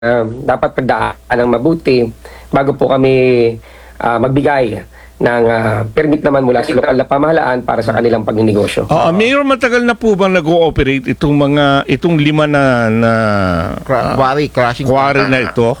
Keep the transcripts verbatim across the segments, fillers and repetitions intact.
uh, dapat pagdaan ng mabuti bago po kami uh, magbigay ng uh, permit naman mula sa lokal na pamahalaan para sa kanilang pagninegosyo. Uh, Mayor, matagal na po bang nag-ooperate itong mga itong lima na na Cra- quarry, crashing quarry na ito?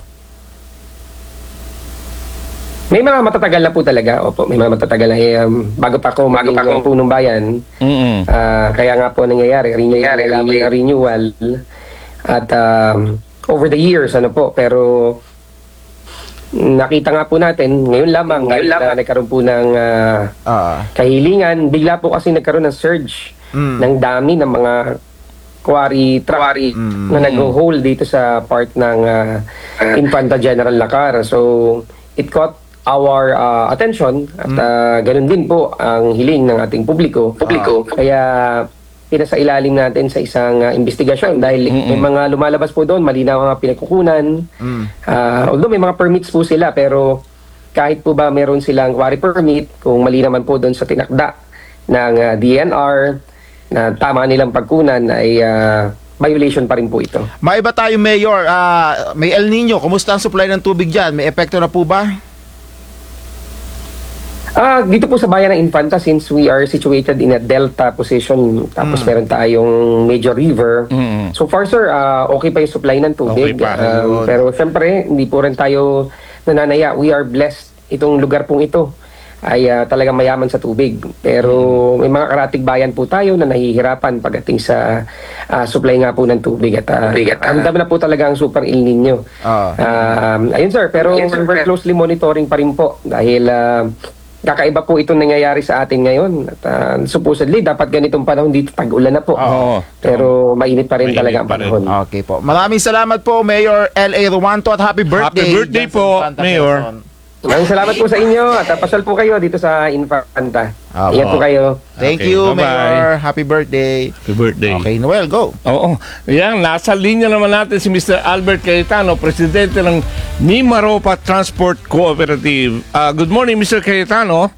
May mga matatagal na po talaga. Opo, may mga matatagal na eh, um, bago pa ako bago pa ako punong bayan. Mm-hmm. Uh, kaya nga po nangyayari, renewal, renewal, renewal at um, over the years ano po, pero nakita nga po natin ngayon lamang ngayon lamang nagkaroon po ng uh, Ah. kahilingan, bigla po kasi nagkaroon ng surge Mm. ng dami ng mga quarry truck Mm. na nag-hold dito sa part ng uh, Infanta General Lacar. So it caught our uh, attention at uh, ganun din po ang hiling ng ating publiko. Publiko. Kaya pinasailalim natin sa isang uh, investigasyon dahil Mm-mm. may mga lumalabas po doon, malinaw ang mga pinagkukunan. Mm. Uh, although may mga permits po sila, pero kahit po ba meron silang quarry permit, kung mali naman po doon sa tinakda ng uh, D N R na tama nilang pagkunan ay uh, violation pa rin po ito. Maiba tayo, Mayor. Ah, may El Nino. Kumusta ang supply ng tubig dyan? May epekto na po ba? Ah, dito po sa bayan ng Infanta, since we are situated in a delta position, tapos Mm. meron tayong major river. Mm-hmm. So far sir, ah, okay pa yung supply ng tubig. Okay pa. Um, Ayun. pero syempre, hindi po rin tayo nananaya. We are blessed. Itong lugar pong ito ay ah, talagang mayaman sa tubig. Pero may mga karatig bayan po tayo na nahihirapan pagdating sa ah, supply nga po ng tubig. At uh, ang dami na po talaga ang super El Nino. Ah. Um, ayun sir, pero Yes, sir. we're closely monitoring pa rin po dahil ah, kakaiba po itong nangyayari sa atin ngayon. At uh, supposedly, dapat ganitong panahon dito, tag-ulan na po. Oo. Pero mainit pa rin Mainit talaga ang pa rin. panahon. Okay po. Maraming salamat po, Mayor L A Ruanto, at happy birthday. Happy birthday dyan sa po, Infanta, Mayor. Quezon. Maraming salamat po sa inyo at uh, pasyal po kayo dito sa Infanta. Ah, Ingat po po. kayo. Thank Okay, you, bye-bye. Mayor. Happy birthday. Happy birthday. Okay, Noel, go. Oo. Yan, nasa linya naman natin si Mister Albert Cayetano, presidente ng Mimaropa Transport Cooperative. Uh, good morning, Mister Cayetano.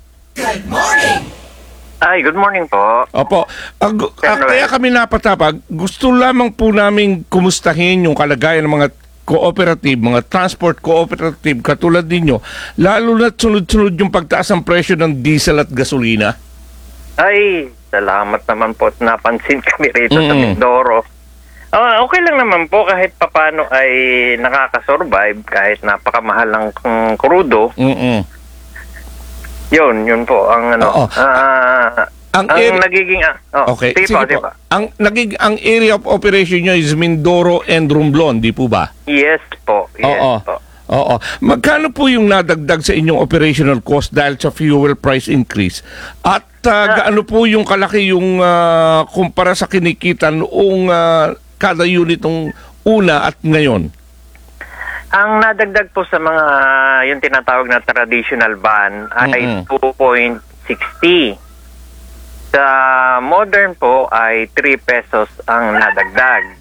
Ay, good morning po. Opo. Ah, gu- ah, Sir Noel. kaya kami napatapag, gusto lamang po namin kumustahin yung kalagayan ng mga cooperative, mga transport cooperative katulad ninyo, lalo na sunod-sunod yung pagtaas ng presyo ng diesel at gasolina. Ay, salamat naman po at napansin kami rito sa Mm-mm. Mindoro. Ah, okay lang naman po kahit papano ay nakakasurvive kahit napakamahal ng mm, krudo. Mm-mm. Yun, yun po ang ano. Oo. ah, Ang ang area- nagiging ah, oh, Okay, sige, sige po, po. sige po. Ang, nagig, ang area of operation nyo is Mindoro and Romblon, di po ba? Yes po. Yes Oo. po. Oo. Magkano po yung nadagdag sa inyong operational cost dahil sa fuel price increase? At uh, gaano po yung kalaki yung uh, kumpara sa kinikita noong uh, kada unit ng una at ngayon? Ang nadagdag po sa mga yung tinatawag na traditional van ay Mm-mm. two point six zero. Sa modern po ay three pesos ang nadagdag.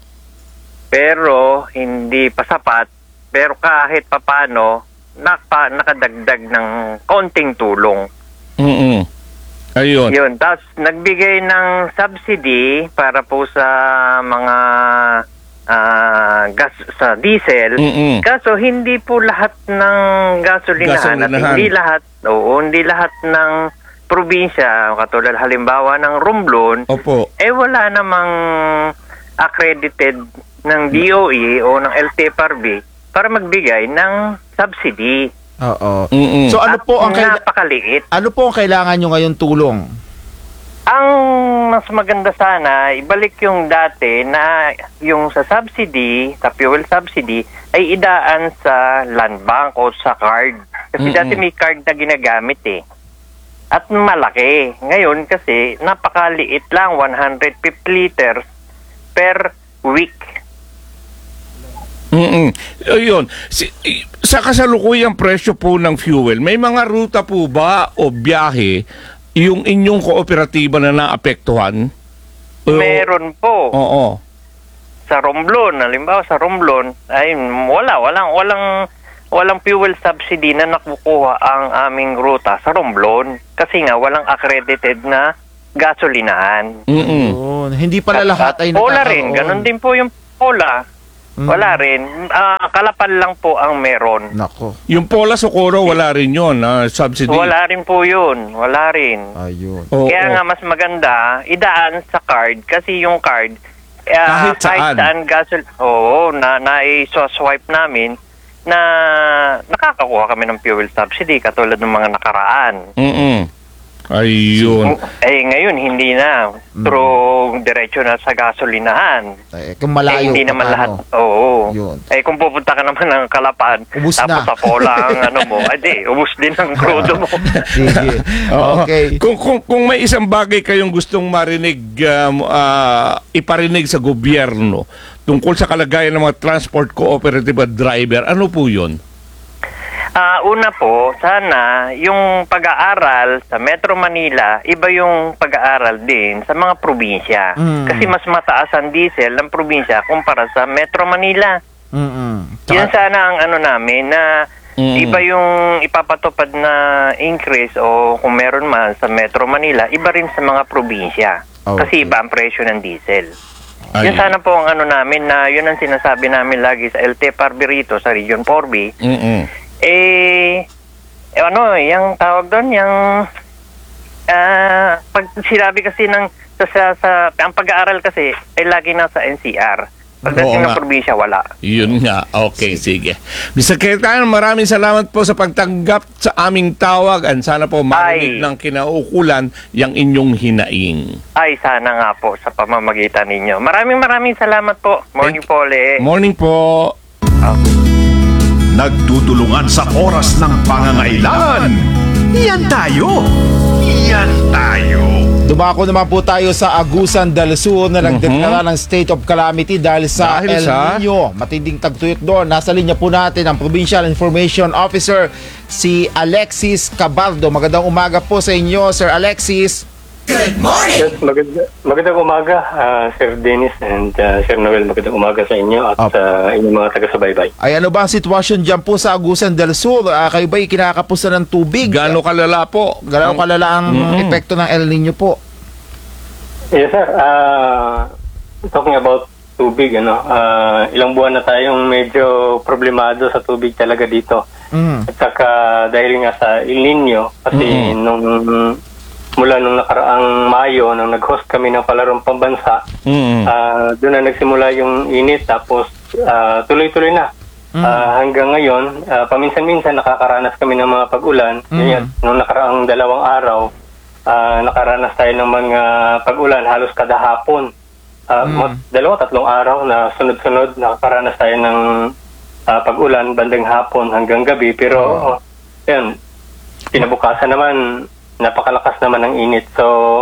Pero hindi pa sapat, pero kahit papano naka, nakadagdag ng konting tulong. Mm-mm. Ayun. Yun, tapos nagbigay ng subsidy para po sa mga ah, gas sa diesel. Mm-mm. Kaso hindi po lahat ng gasolinahan, at Gasolinahan. hindi lahat, oo, hindi lahat ng probinsya, katulad halimbawa ng Romblon, Opo. eh wala namang accredited ng D O E o ng L T F R B para magbigay ng subsidy. Oo. Mm-mm. So ano At po ang kaila- napakaliit. ano po ang kailangan nyo ngayon tulong? Ang mas maganda sana, ibalik yung dati na yung sa subsidy, sa fuel subsidy, ay idaan sa land bank o sa card. Kasi Mm-mm. dati may card na ginagamit eh. At malaki. Ngayon kasi, napakaliit lang, one hundred fifty liters per week. Mm-mm. Ayun. Si, i- sa kasalukuyang presyo po ng fuel, may mga ruta po ba o biyahe yung inyong kooperatiba na naapektuhan? O- Meron po. Oo. Sa Romblon, halimbawa sa Romblon, ay wala, walang, walang, walang fuel subsidy na nakukuha ang aming ruta sa Romblon. Kasi nga, walang accredited na gasolinahan. Mm-mm. Yun. Hindi pala lahat At ay Pola rin, nagkakaroon. ganun din po yung Pola. Wala rin. Ah, Kalapal lang po ang meron. Nako. Yung Pola Socorro, wala rin yun, ah, subsidy. Wala rin po yun. Wala rin. Ayun. Oo. Kaya nga mas maganda, idaan sa card kasi yung card, ah, Kahit saan. gasol, oo, na, na-swipe namin na nakakakuha kami ng fuel subsidy katulad ng mga nakaraan. Mm-mm. Ayun. Eh ngayon hindi na. Through diretso na sa gasolinahan. Eh, kung malayo. eh, hindi naman lahat. paano? Oo. Yun. Eh kung pupunta ka naman ng Kalapan, Ubus tapos na. sa Pola ang ano mo, ay di, ubus din ang crudo mo. Sige. Oo. Okay. Kung, kung, kung may isang bagay kayong gustong marinig, um, ah, iparinig sa gobyerno tungkol sa kalagayan ng mga transport cooperative at driver, ano po yun? Ah, una po, sana yung pag-aaral sa Metro Manila, iba yung pag-aaral din sa mga probinsya. Mm. Kasi mas mataas ang diesel ng probinsya kumpara sa Metro Manila. Mm-mm. Yan sana ang ano namin na Mm. iba yung ipapatupad na increase o kung meron man sa Metro Manila, iba rin sa mga probinsya. Okay. Kasi iba ang presyo ng diesel. Ay. Yun sana po ang ano namin na yun ang sinasabi namin lagi sa L T F R B rito sa Region four B. Mm-mm. Eh, eh ano, yung tawag doon, yung ah, pag sinabi kasi ng sa, sa, sa ang pag-aaral kasi ay lagi nasa N C R. Pagdating Oo ng nga. probinsya, wala. Yun nga. Okay, sige. mister Secretary, maraming salamat po sa pagtanggap sa aming tawag and sana po marinig Ay. ng kinaukulan yung inyong hinaing. Ay, sana nga po sa pamamagitan ninyo. Maraming maraming salamat po. Morning po, Le. Morning po. Nagtutulungan sa oras ng pangangailangan. Yan tayo. Yan tayo. Dumako naman po tayo sa Agusan del Sur na nagdeklara ng state of calamity dahil sa Dahil El sa- Nino. Matinding tagtuyot doon. Nasa linya po natin ang Provincial Information Officer, si Alexis Cabaldo. Magandang umaga po sa inyo, Sir Alexis. Yes, maganda, magandang umaga, ah, Sir Dennis and ah, Sir Noel. Magandang umaga sa inyo at Opo. sa inyong mga taga-subaybay. Ay, ano ba ang sitwasyon dyan po sa Agusan del Sur? Ah, kayo ba'y kinakapusan ng tubig? Gano'ng kalala po? Galaw Ang- kalala ang Mhm. epekto ng El Nino po? Yes, sir. Ah, talking about tubig, ano, ah, ilang buwan na tayong medyo problemado sa tubig talaga dito. Mm. At saka dahil nga sa El Nino, kasi Mhm. nung mula nung nakaraang Mayo, nung nag-host kami ng palarong pambansa, Mm. Ah, doon na nagsimula yung init, tapos ah, tuloy-tuloy na. Mm. Ah, hanggang ngayon, ah, paminsan-minsan nakakaranas kami ng mga pag-ulan. Mm. Ganyan, nung nakaraang dalawang araw, ah, nakaranas tayo ng mga pag-ulan halos kada hapon. Ah, Mm. mat- dalawa, tatlong araw na sunod-sunod, nakakaranas tayo ng ah, pag-ulan bandang hapon hanggang gabi. Pero, oh, yun, kinabukasan naman, napakalakas naman ng init. So,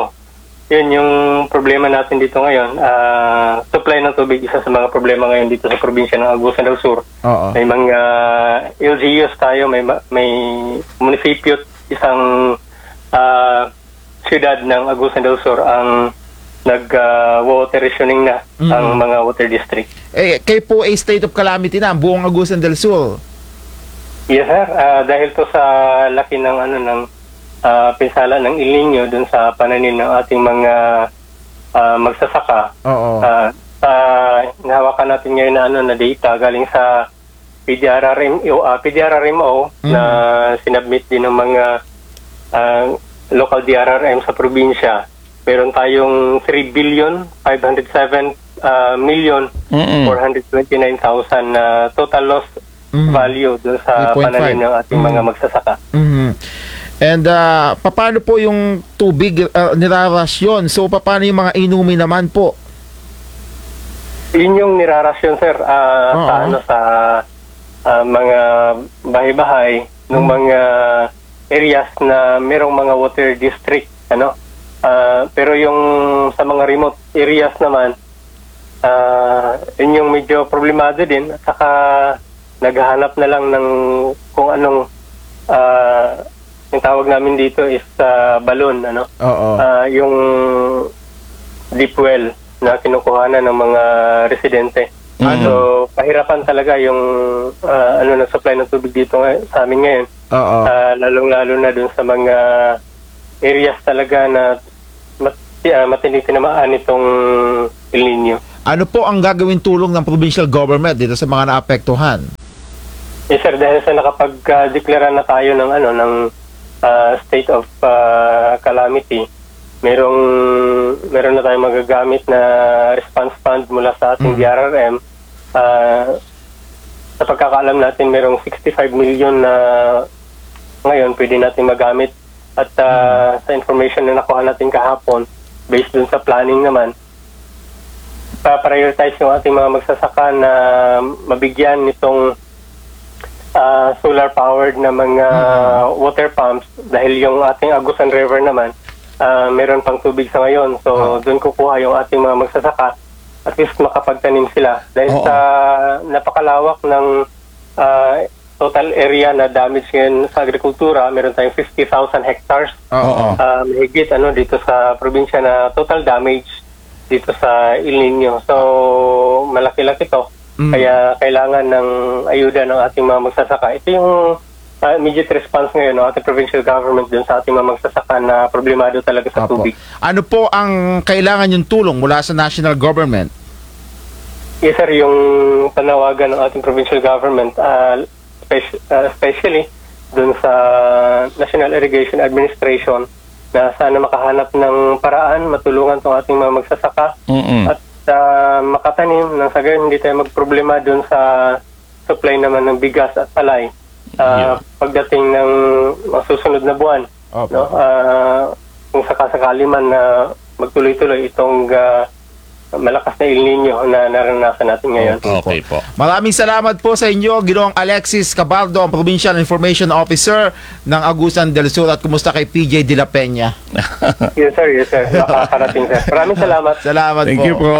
yun yung problema natin dito ngayon. Ah, supply ng tubig, isa sa mga problema ngayon dito sa probinsya ng Agusan del Sur. Oo. May mga L G Us tayo, may ma- may munisipyo, isang ah, siyudad ng Agusan del Sur ang nag-water rationing na Mm. ang mga water district. Eh, kayo po ay state of calamity na ang buong Agusan del Sur. Yes, sir. Ah, dahil to sa laki ng ano ng ah, pinsala ng El Nino dun sa pananim ng ating mga ah, magsasaka. Oo. Ah, sa nahawakan natin ngayon na ano na data galing sa P D R R M O, ah, P D R R M O Mm. na sinubmit din ng mga ah, local D R R M sa probinsya. Meron tayong three billion five hundred seven ah, million Mm-mm. four hundred twenty-nine thousand na total loss Mm. value dun sa three point five. pananim ng ating Mm. mga magsasaka. Mhm. And uh, paano po yung tubig uh, nirarasyon? So paano yung mga inumin naman po? Yun yung nirarasyon, sir, ah, Oo. sa ano sa ah, mga bahay-bahay ng Hmm. mga areas na merong mga water district, ano. Ah, pero yung sa mga remote areas naman, ah, yun yung medyo problemado din. At saka naghahanap na lang ng kung anong ah, yung tawag namin dito is ah, balon, ano. Oo. Ah, yung deep well na kinukuhanan ng mga residente. Mhm. So, pahirapan talaga yung ah, ano na supply ng tubig dito ngay- sa amin ngayon. Oo. Ah, lalong-lalo na dun sa mga areas talaga na mat, uh, matindi tinamaan itong El Nino. Ano po ang gagawin tulong ng provincial government dito sa mga naapektuhan? Yes sir, dahil sa nakapag-deklara na tayo ng ano ng ah, state of ah, calamity, merong meron na tayong magagamit na response fund mula sa ating D R R M. Ah, sa pagkakaalam natin, merong sixty-five million na ngayon pwede natin magamit. At ah, sa information na nakuha natin kahapon, based dun sa planning naman, pa-prioritize yung ating mga magsasaka na mabigyan nitong ah, solar-powered na mga water pumps dahil yung ating Agusan River naman, ah, meron pang tubig sa ngayon. So, doon kukuha yung ating mga magsasaka at least makapagtanim sila. Dahil Oo. sa napakalawak ng ah, total area na damage ngayon sa agrikultura, meron tayong fifty thousand hectares. Oo. Uh, mahigit ano dito sa probinsya na total damage dito sa El Nino. So, malaki-laki to. Mm. Kaya kailangan ng ayuda ng ating mga magsasaka. Ito yung uh, immediate response ngayon ng ating provincial government dun sa ating mga magsasaka na problemado talaga sa Opo. tubig. Ano po ang kailangan yung tulong mula sa national government? Yes sir, yung panawagan ng ating provincial government, uh, speci- uh, especially dun sa National Irrigation Administration, na sana makahanap ng paraan, matulungan tong ating mga magsasaka Mm-mm. at uh, makatanim nang sa gayon hindi tayo magproblema dun sa supply naman ng bigas at palay uh, pagdating ng mga susunod na buwan. Opo. No? Uh, kung sakasakali man na magtuloy-tuloy itong uh, malakas na El Nino na naranasan natin ngayon. Okay po. Maraming salamat po sa inyo, Ginoong Alexis Cabaldo, ang Provincial Information Officer ng Agusan del Sur, at kumusta kay P J de la Peña? Yes sir, yes sir. Nakakarating sir. Maraming salamat. Salamat Thank po. you po.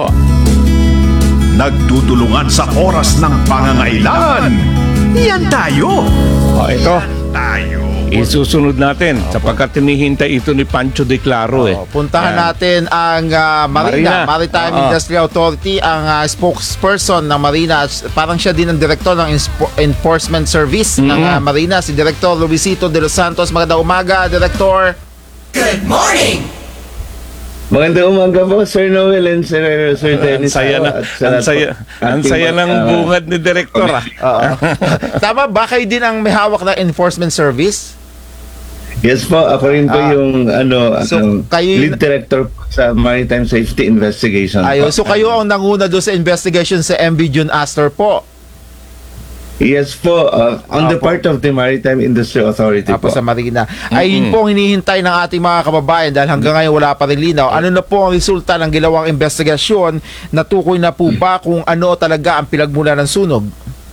Nagtutulungan sa oras ng pangangailangan. Yan tayo. Oh, ito. Yan tayo. Isusunod natin sapagkat tinihintay ito ni Pancho De Claro eh. Oh, puntahan Yan. natin ang ah, Marina, Marina. Maritime Oo. Industrial Authority, ang ah, spokesperson ng Marina. Parang siya din ang direktor ng Inspo- Enforcement Service ng ah, Marina, si Director Luisito de los Santos. Magandang umaga, Director. Magandang umaga po, Sir Noel and Sir, Sir Dennis. Ang saya na, At sa ang lahat saya, po, ang ating saya mga- ng bungad ni Direktor ah. Oo. Tama ba kayo din ang may hawak ng Enforcement Service? Yes po, ako rin po Ah. yung ano, So, ang kayo- lead director po sa Maritime Safety Investigation. Ayun, po. so kayo ang nanguna doon sa investigation sa M V June Astor po. Yes po, uh, on the Apo. part of the Maritime Industry Authority Tapos po. sa Marina. Ay yun po ang hinihintay ng ating mga kababayan dahil hanggang ngayon wala pa rin linaw. Ano na po ang resulta ng ginawang investigasyon? Natukoy na po ba kung ano talaga ang pinagmula ng sunog?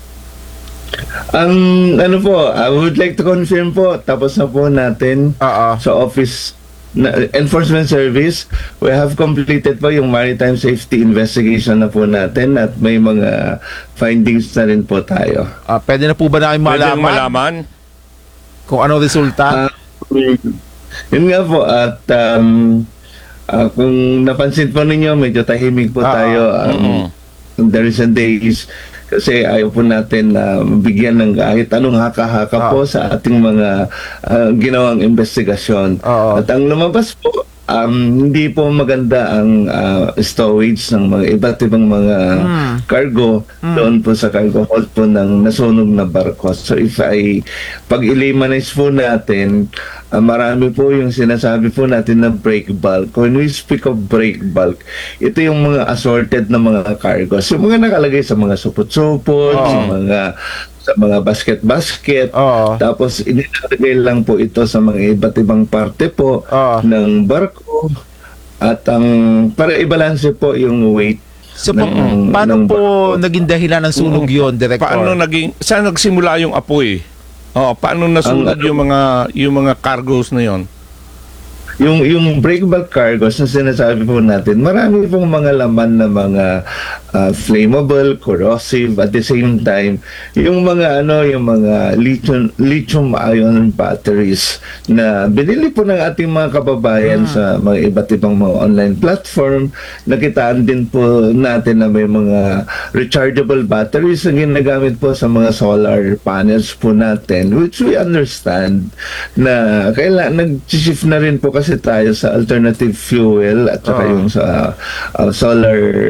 Ang ano po, I would like to confirm po, tapos na po natin Oo. sa office na, Enforcement Service, we have completed po yung maritime safety investigation na po natin at may mga findings na rin po tayo. Ah, pwede na po ba namin Pwede malaman, malaman. kung ano resulta? Ah, yun nga po, at um, ah, kung napansin po ninyo, medyo tahimik po Ah, tayo um, in the recent days kasi ayaw po natin na mabigyan ng kahit anong haka-haka Ah. po sa ating mga ah, ginawang investigasyon. Oo. At ang lumabas po, um, hindi po maganda ang ah, stowage ng mga iba't ibang mga Hmm. cargo doon po sa cargo hold po ng nasunog na barko. So if I pag-eliminate po natin, ah, marami po yung sinasabi po natin na break bulk. When we speak of break bulk, ito yung mga assorted na mga cargos. Yung mga nakalagay sa mga supot-supot, Oo. sa mga sa mga basket-basket. Oo. Tapos inilalagay lang po ito sa mga iba't ibang parte po Oo. ng barko at ang para i-balance po yung weight. So pa- ng- paano ng po barko. naging dahilan ng sunog yun, Director? Paano naging saan nagsimula yung apoy? Oh, paano nasunog Ang- yung mga yung mga cargos na yon? Yung yung break bulk cargos na sinasabi po natin, marami pong mga laman na mga ah, flammable, corrosive, at the same time, yung mga ano, yung mga lithium lithium ion batteries na binili po ng ating mga kababayan sa mga iba't ibang mga online platform. Nakitaan din po natin na may mga rechargeable batteries na ginagamit po sa mga solar panels po natin, which we understand na kailangan nag-shift na rin po kasi tayo sa alternative fuel at saka Oo. yung sa uh, solar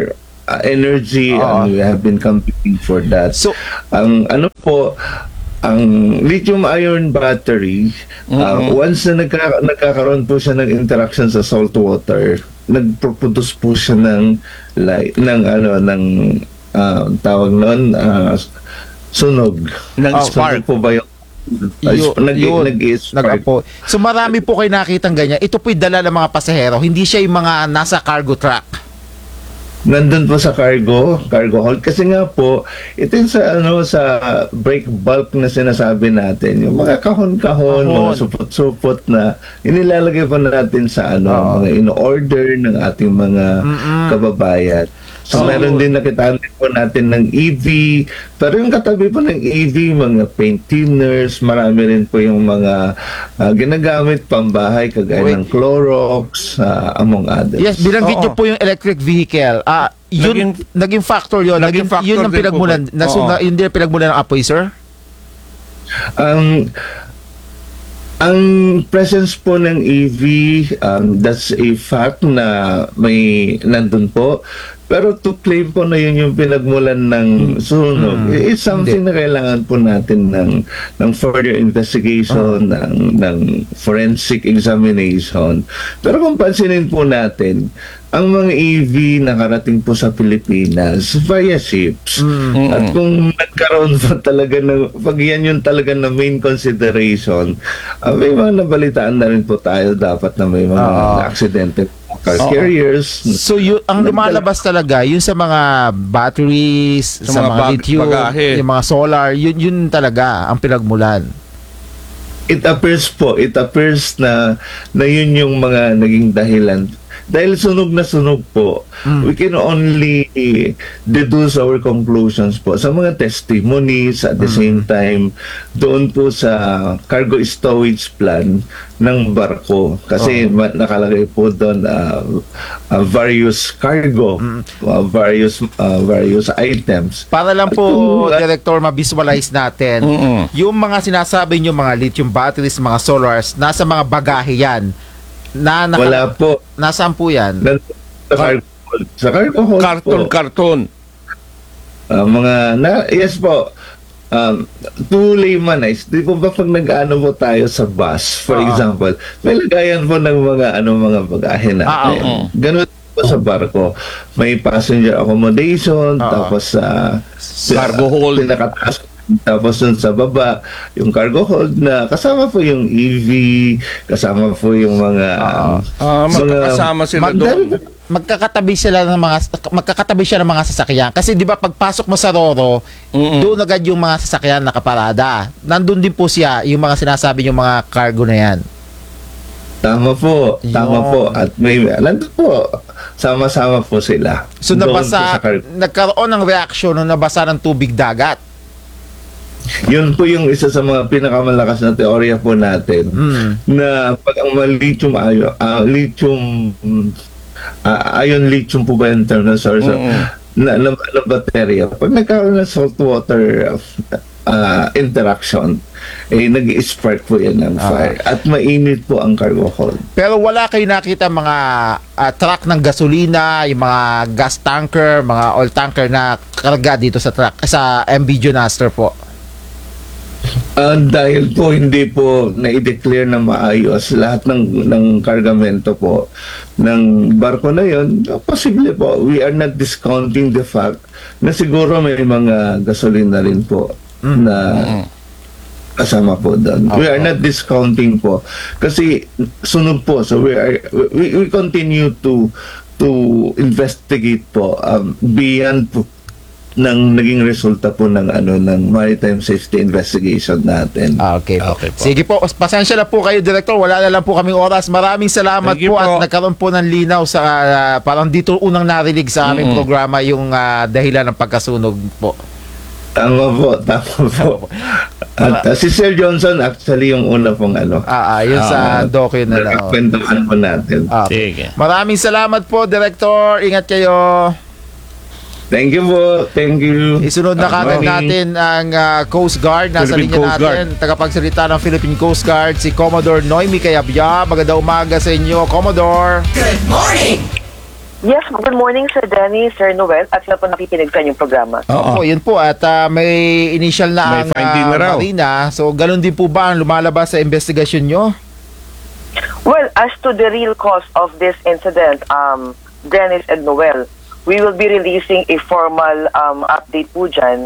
uh, energy, Oo. and we have been competing for that. So- ang ano po, ang lithium ion battery, uh, once na nagka, nagkakaroon po siya ng interaction sa salt water, nagproproduce po siya ng light, ng ano, ng uh, tawag noon, uh, sunog. Ng Ah, spark. sunog po ba yung Yun, nag, yun, nag-spark? nag-apo. So marami po kayo nakitang ganyan. Ito po'y dala ng mga pasahero. Hindi siya yung mga nasa cargo truck. Nandun po sa cargo, cargo hold. Kasi nga po, ito yung sa, ano, sa break bulk na sinasabi natin. Yung mga kahon-kahon, Kahon. mga supot-supot na inilalagay po natin sa ano, Oo. mga in-order ng ating mga kababayan. So, Oo. meron din nakita po natin ng E V. Pero yung katabi po ng E V, mga paint thinners, marami rin po yung mga ah, ginagamit pambahay, kagaya Wait. ng Clorox, ah, among others. Yes, binanggit Oo. niyo po yung electric vehicle. Ah, yun, Naging- naging, factor yun. Naging, naging factor yun ang din po pinagmulan. ba? Nasu- Oo. na, yun din ang pinagmulan ng apoy, sir? Ang ang presence po ng E V, um, that's a fact na may nandun po. Pero to claim po na yun yung pinagmulan ng sunog, it's something na kailangan po natin ng, ng further investigation, ng, ng forensic examination. Pero kung pansinin po natin, ang mga E V nakarating po sa Pilipinas via ships. At kung nagkaroon pa talaga ng, pag yan yung talaga na main consideration, uh, may mga nabalitaan na rin po tayo dapat na may mga Oo. aksidente car carriers. So yun, ang lumalabas talaga, yun sa mga batteries, sa, Sa mga, mga bag- lithium, bagahe. yung mga solar, yun, yun talaga ang pinagmulan. It appears po, it appears na na yun yung mga naging dahilan. Dahil sunog na sunog po, we can only deduce our conclusions po sa mga testimonies, at the same time doon po sa cargo stowage plan ng barko. Kasi ma- nakalagay po doon uh, uh, various cargo, uh, various uh, various items. Para lang po, At kung- Director, ma-visualize natin, Mm-mm. yung mga sinasabi nyo, mga lithium batteries, mga solars, nasa mga bagahe yan. Na, naka- Wala po. Nasaan po yan? Nandun Sa cargo hold. Sa cargo hold po. Karton-karton. Ah, mga na yes po, um, to laymanize, di po ba pag nag-ano po tayo sa bus, for Oo. example, may lagayan po ng mga ano mga bagahe Ah, natin. oo. Ganun po sa barko. May passenger accommodation, Oo. tapos sa Cargo hold. pinakataas, tapos dun sa baba, yung cargo hold na kasama po yung E V, kasama po yung mga Oo. Ah, magkakasama sila Mag- doon. magkakatabi sila ng mga magkakatabi siya ng mga sasakyan kasi 'di ba pagpasok mo sa Roro, Mm-mm. doon agad yung mga sasakyan nakaparada. Nandun din po siya yung mga sinasabi yung mga cargo na yan. Tama po, tama Yun. po. At may, nandun po, sama-sama po sila. So Doon po nabasa sa cargo. nagkaroon ng reaksyon nung nabasa ng tubig dagat. Yun po yung isa sa mga pinakamalakas na teorya po natin, Mm. na pag ang mga lithium ion, ah, lithium ah, ion lithium po ba yung term na source Mm-mm. na, na, na baterya, pag nagkaroon ng saltwater ah, interaction, eh nag-spark po yan ng fire at mainit po ang cargo hold. Pero wala kayo nakita mga ah, truck ng gasolina, yung mga gas tanker, mga oil tanker na karga dito sa truck sa M B Jonaster po. Ah, dahil po hindi po na-declare na maayos lahat ng ng kargamento po ng barko na yon, posible po. We are not discounting the fact na siguro may mga gasolina rin po na kasama po doon. We are not discounting po kasi sunog po. So we are we, we continue to to investigate po um, beyond po ng naging resulta po ng ano ng maritime safety investigation natin. Ah, okay po. Okay po. Sige po, pasensya na po kayo, Director. Wala na lang po kaming oras. Maraming salamat Thank you po, at po. nagkaroon po ng linaw sa ah, parang dito unang narinig sa aming Mm-mm. programa yung ah, dahilan ng pagkasunog po. Tama po, tama po. At uh, si Sir Johnson actually yung una pong ano. Ah, ah, yun sa docu na lang. oh. Nakakwentuhan po natin. Ah, okay. Sige. Maraming salamat po, Director. Ingat kayo. Thank you po. Thank you. Isunod na Good kagad morning. natin ang ah, Coast Guard. Nasa Philippine linya Coast natin, tagapagsalita ng Philippine Coast Guard, si Commodore Noemi Kayabya. Magandang umaga sa inyo, Commodore. Yes, good morning Sir Danny, Sir Noel, at sila po nakikinig sa inyong programa. Opo, yun po. At ah, may initial na May ang finding ah, na raw. Marina. So, ganun din po ba ang lumalabas sa investigasyon nyo? Well, as to the real cause of this incident, um, Dennis and Noel, we will be releasing a formal um, update po dyan.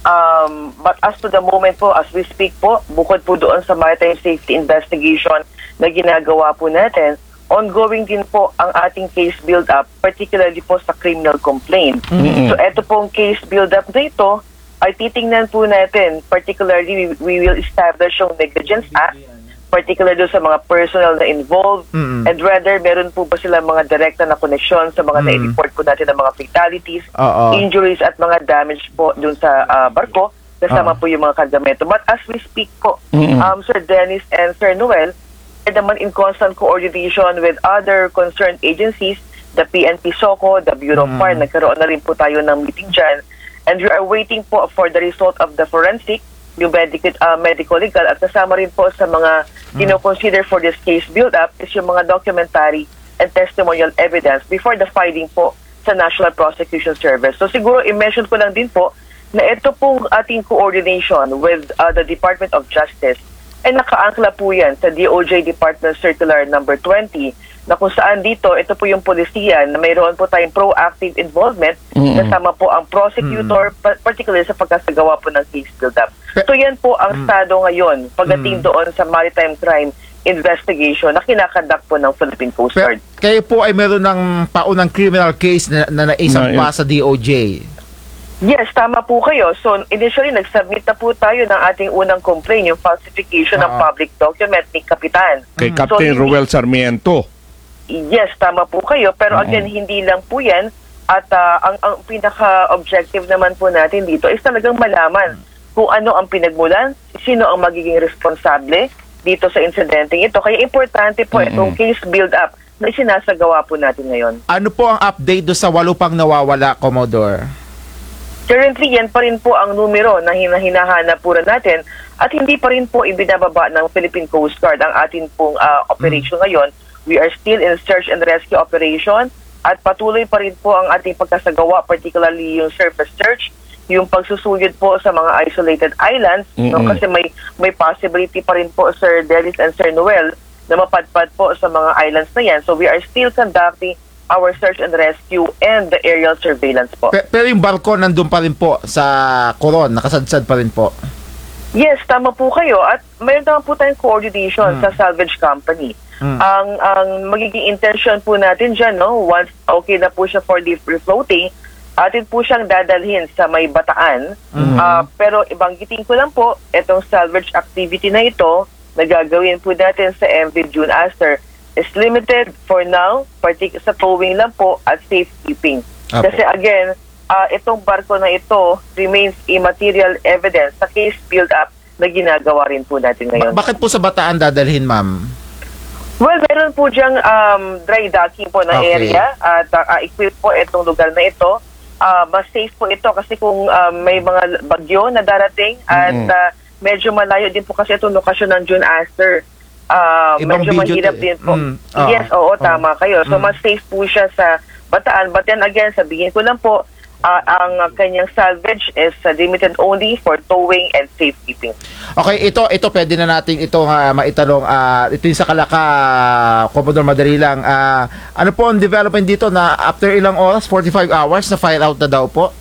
Um, but as to the moment po, as we speak po, bukod po doon sa maritime safety investigation na ginagawa po natin, ongoing din po ang ating case build-up, particularly po sa criminal complaint. So, eto pong case build-up na ito ay titingnan po natin, particularly we, we will establish yung negligence act, particularly sa mga personnel na involved, Mm-mm. and whether meron po ba sila mga direkta na connection sa mga Mm. na-report po natin ng mga fatalities, Oo. injuries at mga damage po dun sa ah, barko, kasama Oo. po yung mga kargamento. But as we speak po, Mm-mm. um, Sir Dennis and Sir Noel, we're naman in constant coordination with other concerned agencies, the P N P SOCO, the Bureau of Fire, nagkaroon na rin po tayo ng meeting dyan. And we are waiting po for the result of the forensic, yung medical, uh, medical legal, at kasama rin po sa mga kino-consider for this case build-up is yung mga documentary and testimonial evidence before the filing po sa National Prosecution Service. So siguro i-mention ko lang din po na ito pong ating coordination with uh, the Department of Justice ay nakaangkla po yan sa D O J Department Circular number twenty na kung saan dito, ito po yung polisiyan na mayroon po tayong proactive involvement kasama po ang prosecutor, pa- particularly sa pagkasagawa po ng case build-up. So yan po ang estado ngayon pagdating doon sa maritime crime investigation na kinakandak po ng Philippine Coast Pero, Guard. kayo po ay meron ng paunang criminal case na, na naisang Na- pa sa D O J. Yes, tama po kayo. So, initially, nag-submit na po tayo ng ating unang complaint, yung falsification ng Ah. public document ni Kapitan. Kay So, Captain hindi- Ruel Sarmiento. Yes, tama po kayo. Pero Oo. again, hindi lang po yan. At ah, ang, ang pinaka-objective naman po natin dito is talagang malaman kung ano ang pinagmulan, sino ang magiging responsable dito sa insidenteng ito. Kaya importante po itong case build-up na sinasagawa po natin ngayon. Ano po ang update do sa walo pang nawawala, Commodore? Currently, yan pa rin po ang numero na hina- hinahanap po rin natin at hindi pa rin po ibinababa ng Philippine Coast Guard ang ating pong ah, operation ngayon. We are still in search and rescue operation at patuloy pa rin po ang ating pagkasagawa, particularly yung surface search, yung pagsusuyod po sa mga isolated islands, no? Mm-mm. Kasi may may possibility pa rin po, Sir Dennis and Sir Noel, na mapadpad po sa mga islands na yan. So we are still conducting our search and rescue and the aerial surveillance po. Pe- pero yung barko nandun pa rin po sa Coron, nakasadsad pa rin po. Yes, tama po kayo. At mayroon naman po tayong coordination sa salvage company. Hmm. Ang ang magiging intention po natin dyan, no, once okay na po siya for the refloating, atin po siyang dadalhin sa may Bataan. Ah, pero ibanggitin ko lang po, itong salvage activity na ito, na gagawin po natin sa M V June Aster, is limited for now, partic- sa towing lang po at safekeeping. Apo. Kasi again, ah, itong barko na ito remains immaterial evidence sa case build-up na ginagawa rin po natin ngayon. Ba- bakit po sa Bataan dadalhin, ma'am? Well, meron po diyang um, dry docking po na Okay. area at uh, equip po itong lugar na ito. Ah, mas safe po ito kasi kung um, may mga bagyo na darating at ah, medyo malayo din po kasi itong lokasyon ng June Aster. Ah, Ibang medyo video mahirap to eh. din po. Mm, oo. Yes, oo, Oo. tama kayo. So, mas safe po siya sa Bataan. But then again, sabihin ko lang po, ah, ang kanyang salvage is uh, limited only for towing and safekeeping. Okay, ito ito pwede na nating ito nga maitanong. ah, ito yung sa Kalaka, Commodore Madali lang. Ah, ano po ang development dito na after ilang oras, forty-five hours na fire out na daw po?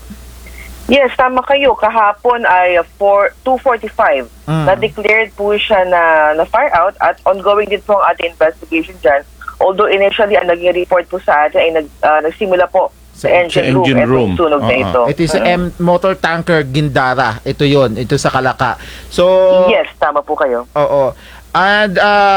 Yes, tama kayo. Kahapon ay for two forty-five. Mm. Na-declared po siya na, na fire out at ongoing din po ang ating investigation dyan. Although initially, ang naging report po sa atin ay nag, ah, nagsimula po sa, Sa engine, sa engine room. room. Itong sunog na Oo. ito. Ito yung sa M motor tanker Gindara. Ito yon, ito sa Kalaka. So, Yes, tama po kayo. oo. And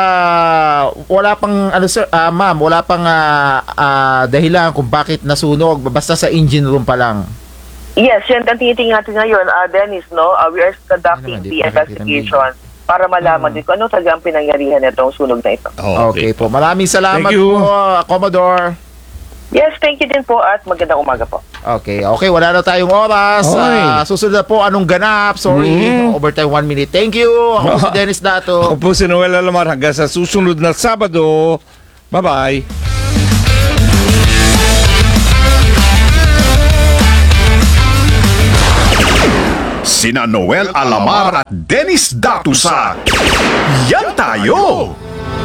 ah, wala pang ano sir, ah, ma'am, wala pang ah, ah, dahilan kung bakit nasunog basta sa engine room pa lang. Yes, yan ang tinitingnan natin ngayon, uh, Dennis, no? Uh, we are conducting Ano naman, the di pa nakita ng investigation para malaman din kung ano talaga ang pinangyarihan nitong sunog na ito. Okay po. Maraming salamat Thank you. po, Commodore. Yes, thank you din po at magandang umaga po. Okay, okay, wala na tayong oras. Okay. Ah, susunod na po anong ganap. Sorry, Mm. overtime one minute. Thank you. Ako si Dennis Dato. Ako po si Noel Alamar hanggang sa susunod na Sabado. Bye-bye. sina Noel Alamar at Dennis Datu sa Yan Tayo!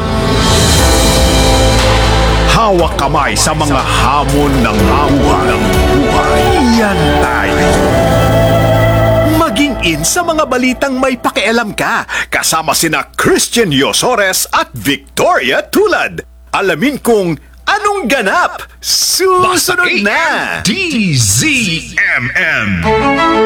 Hawak kamay sa mga hamon ng buhay. Yan Tayo! Maging in sa mga balitang may pakialam ka, kasama sina Christian Yosores at Victoria Tulad. Alamin kung anong ganap. Susunod na! D Z M M